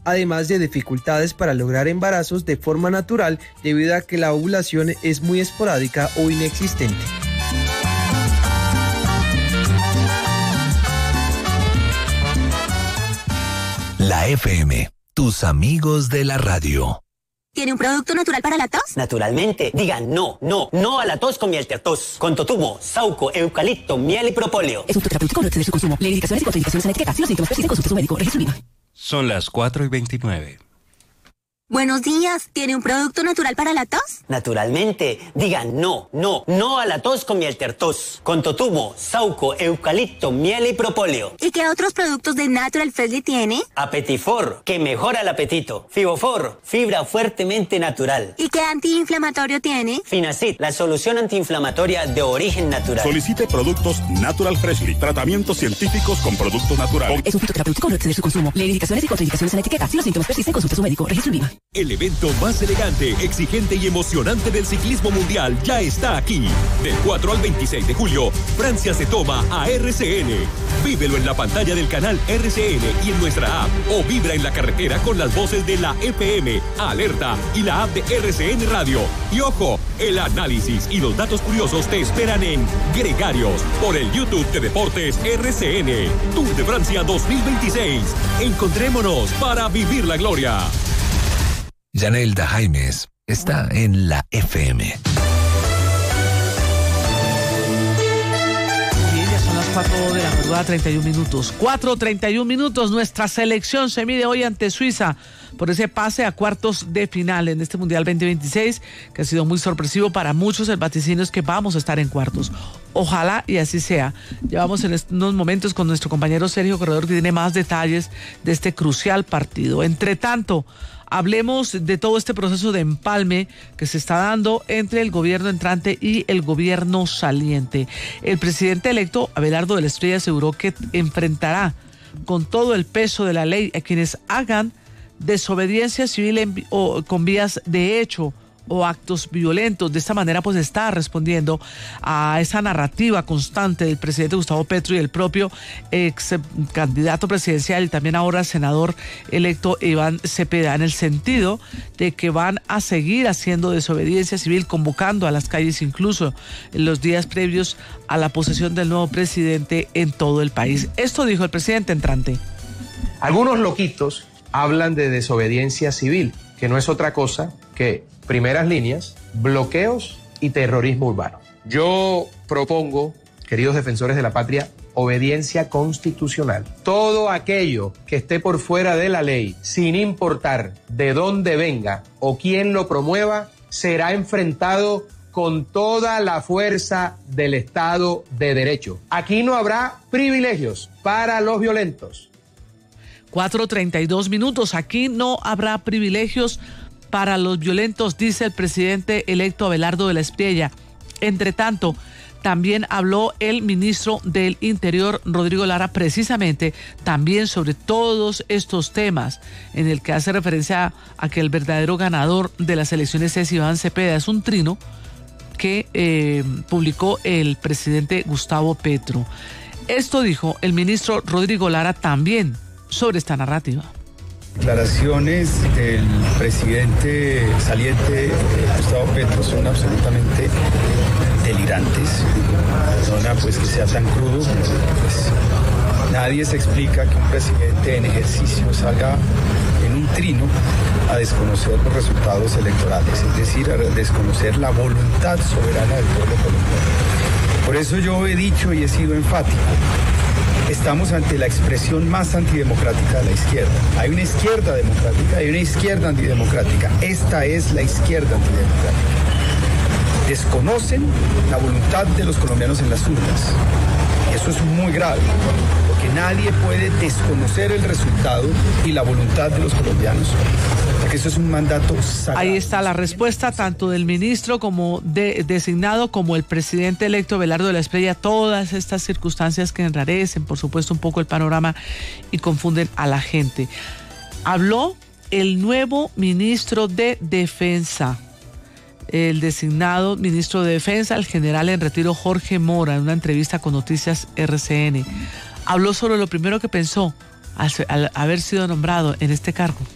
además de dificultades para lograr embarazos de forma natural debido a que la ovulación es muy esporádica o inexistente. La FM, tus amigos de la radio. ¿Tiene un producto natural para la tos? Naturalmente. Diga no a la tos con miel tertos. Con totumo, sauco, eucalipto, miel y propóleo. Es un terapéutico, no exceder su consumo. Lee indicaciones y contraindicaciones en la etiqueta. Si los síntomas persisten, consulte a su médico. Registro INVIMA. Son las 4:29. Buenos días. ¿Tiene un producto natural para la tos? Naturalmente. Diga no a la tos con miel tertos. Con totumo, sauco, eucalipto, miel y propóleo. ¿Y qué otros productos de Natural Freshly tiene? Apetifor, que mejora el apetito. Fibofor, fibra fuertemente natural. ¿Y qué antiinflamatorio tiene? Finacid, la solución antiinflamatoria de origen natural. Solicite productos Natural Freshly. Tratamientos científicos con productos naturales. Es un fitoterapéutico, no exceder su consumo. Lee indicaciones y contraindicaciones en la etiqueta. Si los síntomas persisten, consulte a su médico. Registro INVIMA. El evento más elegante, exigente y emocionante del ciclismo mundial ya está aquí. Del 4 al 26 de julio, Francia se toma a RCN. Vívelo en la pantalla del canal RCN y en nuestra app o vibra en la carretera con las voces de la FM, Alerta y la app de RCN Radio. Y ojo, el análisis y los datos curiosos te esperan en Gregarios por el YouTube de Deportes RCN. Tour de Francia 2026. Encontrémonos para vivir la gloria. Yanelda Jaimes está en la FM. Bien, ya son las 4 de la madrugada, 31 minutos. 4:31 minutos. Nuestra selección se mide hoy ante Suiza por ese pase a cuartos de final en este Mundial 2026, que ha sido muy sorpresivo para muchos. El vaticinio es que vamos a estar en cuartos. Ojalá y así sea. Llevamos en unos momentos con nuestro compañero Sergio Corredor, que tiene más detalles de este crucial partido. Entre tanto, hablemos de todo este proceso de empalme que se está dando entre el gobierno entrante y el gobierno saliente. El presidente electo, Abelardo de la Espriella, aseguró que enfrentará con todo el peso de la ley a quienes hagan desobediencia civil o con vías de hecho o actos violentos. De esta manera pues está respondiendo a esa narrativa constante del presidente Gustavo Petro y el propio ex candidato presidencial y también ahora senador electo Iván Cepeda, en el sentido de que van a seguir haciendo desobediencia civil, convocando a las calles incluso en los días previos a la posesión del nuevo presidente en todo el país. Esto dijo el presidente entrante. Algunos loquitos hablan de desobediencia civil, que no es otra cosa que primeras líneas, bloqueos y terrorismo urbano. Yo propongo, queridos defensores de la patria, obediencia constitucional. Todo aquello que esté por fuera de la ley, sin importar de dónde venga o quién lo promueva, será enfrentado con toda la fuerza del Estado de Derecho. Aquí no habrá privilegios para los violentos. 4:32 minutos. Aquí no habrá privilegios para los violentos, dice el presidente electo Abelardo de la Espriella. Entre tanto, también habló el ministro del Interior, Rodrigo Lara, precisamente también sobre todos estos temas, en el que hace referencia a que el verdadero ganador de las elecciones es Iván Cepeda. Es un trino que publicó el presidente Gustavo Petro. Esto dijo el ministro Rodrigo Lara también sobre esta narrativa. Declaraciones del presidente saliente Gustavo Petro son absolutamente delirantes. Perdona pues que sea tan crudo, pues nadie se explica que un presidente en ejercicio salga en un trino a desconocer los resultados electorales, es decir, a desconocer la voluntad soberana del pueblo colombiano. Por eso yo he dicho y he sido enfático. Estamos ante la expresión más antidemocrática de la izquierda. Hay una izquierda democrática y una izquierda antidemocrática. Esta es la izquierda antidemocrática. Desconocen la voluntad de los colombianos en las urnas. Eso es muy grave, porque nadie puede desconocer el resultado y la voluntad de los colombianos. Porque eso es un mandato sagrado. Ahí está la respuesta tanto del ministro como designado como el presidente electo Abelardo de la Espriella. Todas estas circunstancias que enrarecen, por supuesto, un poco el panorama y confunden a la gente. Habló el nuevo ministro de Defensa, el designado ministro de Defensa, el general en retiro Jorge Mora, en una entrevista con Noticias RCN. Habló sobre lo primero que pensó al haber sido nombrado en este cargo.